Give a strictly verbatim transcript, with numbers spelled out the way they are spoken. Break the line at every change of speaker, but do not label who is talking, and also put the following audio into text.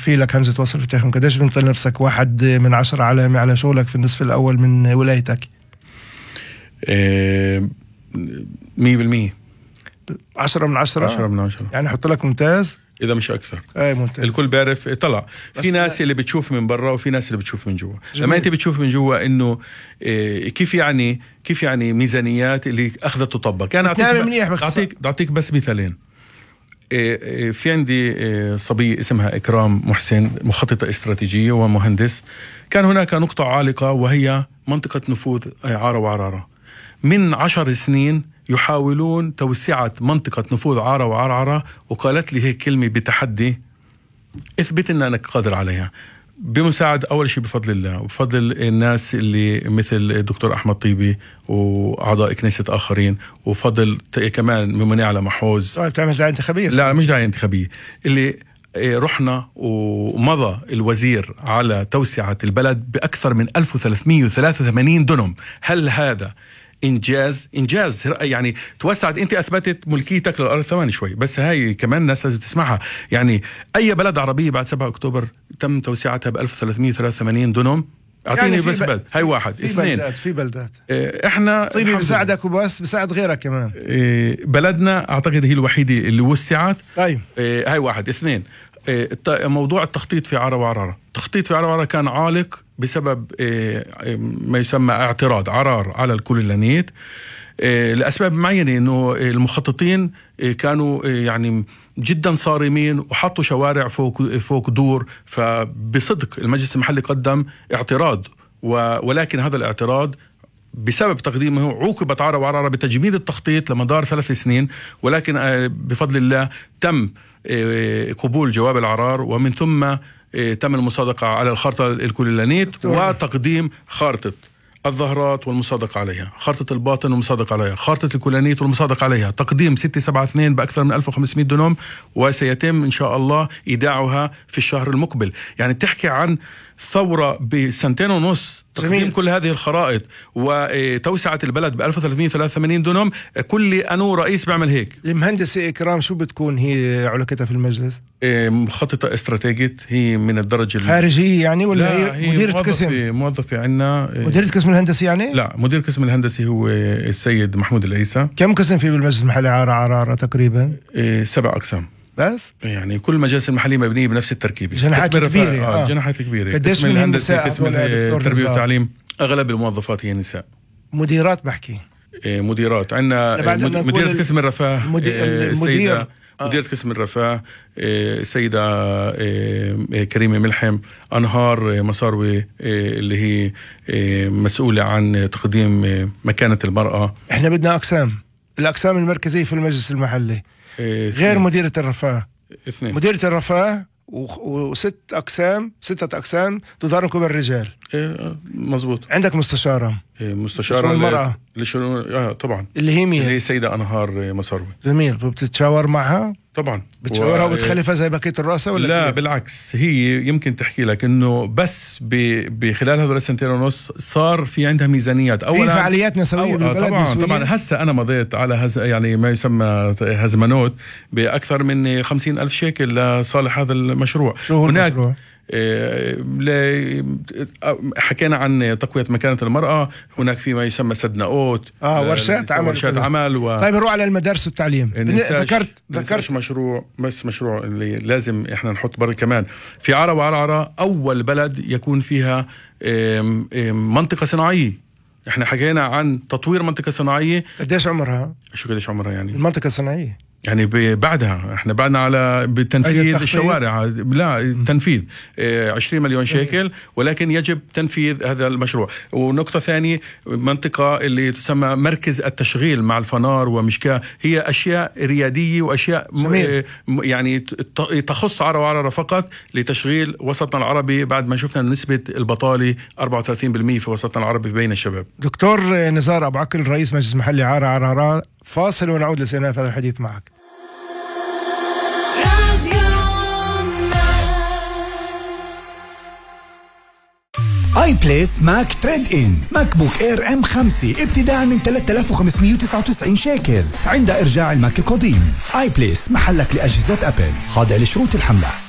في لك همزة وصل في تاريخهم، قديش بنطل نفسك واحد من عشرة علامة على شغلك في النصف الأول من ولايتك؟
مية بالمية
عشرة من عشرة
عشرة من عشرة
يعني حط لك ممتاز
إذا مش أكثر.
أي ممتاز.
الكل بيعرف طلع في ناس اللي بتشوف من برا وفي ناس اللي بتشوف من جوا. لما أنت بتشوف من جوا إنه إيه كيف يعني كيف يعني ميزانيات اللي أخذت تطبق. يعني أعطيك أعطيك أعطيك بس مثالين. إيه إيه في عندي إيه صبية اسمها إكرام محسن، مخططة استراتيجية ومهندس. كان هناك نقطة عالقة وهي منطقة نفوذ عارة وعرارة. من عشر سنين يحاولون توسعة منطقة نفوذ عارة وعرعرة، وقالت لي هيك كلمة بتحدي: اثبت ان انك قادر عليها بمساعدة أول شيء بفضل الله وبفضل الناس اللي مثل الدكتور أحمد طيبي وأعضاء كنيسة آخرين، وفضل كمان ممنع على محوز.
طيب بتعمل دعاية انتخابية؟
لا مش دعاية انتخابية. اللي رحنا ومضى الوزير على توسعة البلد بأكثر من ألف وثلاثمية وثلاثة وثمانين دنم. هل هذا إنجاز؟ إنجاز يعني توسعت. أنت أثبتت ملكيتك للأرض. ثواني شوي بس، هاي كمان الناس لازم تسمعها. يعني أي بلد عربية بعد سبعة أكتوبر تم توسعتها ب ألف وثلاثمية وثلاثة وثمانين دنم. أعطيني يعني بس بلد. هاي واحد.
في
اثنين
بلدات في بلدات
اه إحنا
طيب بساعدك وبس بساعد غيرك كمان.
اه بلدنا أعتقد هي الوحيدة اللي وسعت.
طيب
اه هاي واحد. اثنين اه موضوع التخطيط في عارة وعرارة. التخطيط في عارة وعرارة كان عالق بسبب ما يسمى اعتراض عرار على الكوليلانيت لأسباب معينة، إنه المخططين كانوا يعني جدا صارمين وحطوا شوارع فوق فوق دور. فبصدق المجلس المحلي قدم اعتراض، ولكن هذا الاعتراض بسبب تقديمه عوقبت عارة وعرارة بتجميد التخطيط لمدار ثلاث سنين. ولكن بفضل الله تم قبول جواب العرار، ومن ثم تم المصادقة على الخارطة الكوليلانيت وتقديم خارطة الظهرات والمصادقة عليها، خارطة الباطن والمصادقة عليها، خارطة الكوليلانيت والمصادقة عليها، تقديم ستة سبعة اثنين بأكثر من ألف وخمسمية دنم، وسيتم إن شاء الله إيداعها في الشهر المقبل. يعني تحكي عن ثورة بسنتين ونص، تقديم جميل. كل هذه الخرائط وتوسعة البلد ب ألف وثلاثمية وثلاثة وثمانين دنم. كل أنو رئيس بيعمل هيك.
المهندسة إكرام شو بتكون هي علكتها في المجلس؟
مخططة استراتيجية، هي من الدرجة
خارجية يعني ولا هي, هي مديرة قسم؟
موظفة عندنا.
مديرة قسم الهندسي يعني؟
لا، مدير قسم الهندسي هو السيد محمود العيسى.
كم قسم في بالمجلس المحلي عارة عرارة تقريبا؟
سبع أقسام
بس
يعني كل مجالس المحلية مبنية بنفس التركيبة.
جناحات كبيرة.
آه. آه. جناحات كبيرة.
قديش
قسم
من
الهندسة، قسم التربية والتعليم، أغلب الموظفات هي نساء.
مديرات بحكي
إيه مديرات عندنا مديرة قسم الرفاه السيدة آه. مديرة قسم الرفاه السيدة كريمة ملحم. أنهار مصاروي اللي هي مسؤولة عن تقديم مكانة المرأة.
احنا بدنا أقسام، الأقسام المركزية في المجلس المحلي غير مديرة الرفاه.
اثنين.
مديرة الرفاه وست أقسام، ستة أقسام تدار كبر الرجال.
إيه مزبوط.
عندك مستشارة.
إيه مستشارة
المرأة
لشؤون آه طبعا
اللي هي مين؟
اللي هي سيدة أنهار مصاروي.
جميل. بتتشاور معها؟
طبعا.
بتشاورها و... وبتخلفها زي بقية الرئاسة ولا؟
لا
كيف؟
بالعكس، هي يمكن تحكي لك إنه بس ب... بخلال هذول السنتين ونص صار في عندها ميزانيات.
أولا في فعاليات نسوية
أو...
بالبلد.
طبعا
نسوية.
طبعا هسه أنا مضيت على هز... يعني ما يسمى هزمنوت بأكثر من خمسين ألف شيكل لصالح هذا المشروع.
شو هناك المشروع؟
حكينا عن تقوية مكانة المرأة. هناك في ما يسمى سدناؤوت
آه ورشات عمل
ورشات عمل و...
طيب نروح على المدارس والتعليم. ذكرت
ذكرت مشروع بس مشروع اللي لازم احنا نحط برا كمان في عارة وعرعرة أول بلد يكون فيها منطقة صناعية. احنا حكينا عن تطوير منطقة صناعية.
قديش عمرها؟
شو قديش عمرها يعني
المنطقة الصناعية؟
يعني بعدها احنا بعدنا على بتنفيذ الشوارع. لا التنفيذ عشرين مليون شيكل، ولكن يجب تنفيذ هذا المشروع. ونقطة ثانية، منطقة اللي تسمى مركز التشغيل مع الفنار ومشكاة، هي أشياء ريادية وأشياء م... يعني تخص عارة وعرارة فقط لتشغيل وسطنا العربي، بعد ما شفنا نسبة البطالة أربعة وثلاثين بالمئة في وسطنا العربي بين الشباب.
دكتور نزار أبو عقل رئيس مجلس محلي عارة عرارة، فاصل ونعود لسيناء هذا الحديث معك.
اي بليس ماك تريد ان ماك بوك اير ام خمسة ابتداء من ثلاثة آلاف وخمسمية وتسعة وتسعين شيكل عند ارجاع الماك القديم. اي بليس محلك لاجهزة ابل، خاضع لشروط الحملة.